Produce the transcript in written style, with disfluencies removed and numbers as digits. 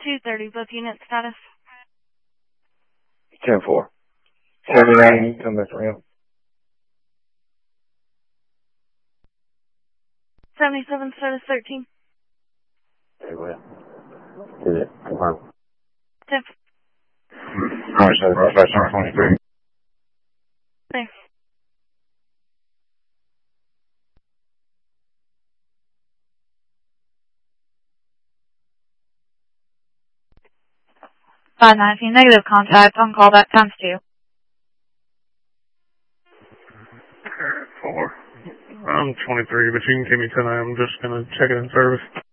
230, both unit status. 10-4. 79, come back around. 77, status 13. Very well. Is it? Confirm. 10. Alright, so that's 23. Thanks. -519, negative contact on callback times 2. 4. I'm 23, but you can give me 10. I'm just going to check it in service.